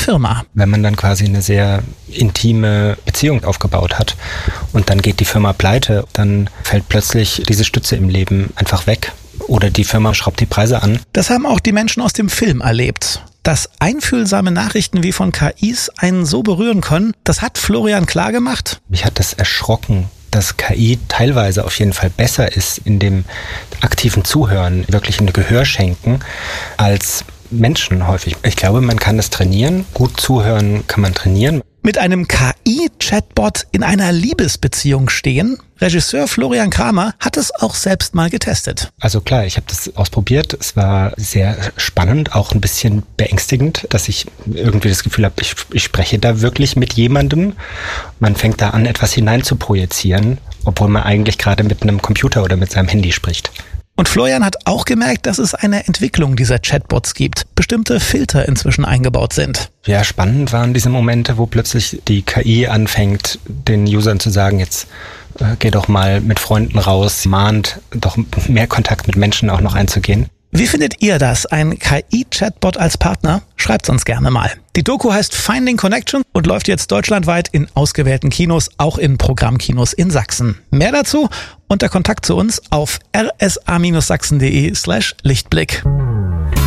Firma. Wenn man dann quasi eine sehr intime Beziehung aufgebaut hat und dann geht die Firma pleite, dann fällt plötzlich diese Stütze im Leben einfach weg. Oder die Firma schraubt die Preise an. Das haben auch die Menschen aus dem Film erlebt. Dass einfühlsame Nachrichten wie von KIs einen so berühren können, das hat Florian klargemacht. Mich hat das erschrocken, dass KI teilweise auf jeden Fall besser ist in dem aktiven Zuhören, wirklich ein Gehör schenken, als Menschen häufig. Ich glaube, man kann das trainieren. Gut zuhören kann man trainieren. Mit einem KI-Chatbot in einer Liebesbeziehung stehen? Regisseur Florian Kramer hat es auch selbst mal getestet. Also klar, ich habe das ausprobiert. Es war sehr spannend, auch ein bisschen beängstigend, dass ich irgendwie das Gefühl habe, ich spreche da wirklich mit jemandem. Man fängt da an, etwas hinein zu projizieren, obwohl man eigentlich gerade mit einem Computer oder mit seinem Handy spricht. Und Florian hat auch gemerkt, dass es eine Entwicklung dieser Chatbots gibt. Bestimmte Filter inzwischen eingebaut sind. Ja, spannend waren diese Momente, wo plötzlich die KI anfängt, den Usern zu sagen, jetzt geh doch mal mit Freunden raus, mahnt doch mehr Kontakt mit Menschen auch noch einzugehen. Wie findet ihr das? Ein KI-Chatbot als Partner? Schreibt's uns gerne mal. Die Doku heißt Finding Connection und läuft jetzt deutschlandweit in ausgewählten Kinos, auch in Programmkinos in Sachsen. Mehr dazu und der Kontakt zu uns auf rsa-sachsen.de/Lichtblick.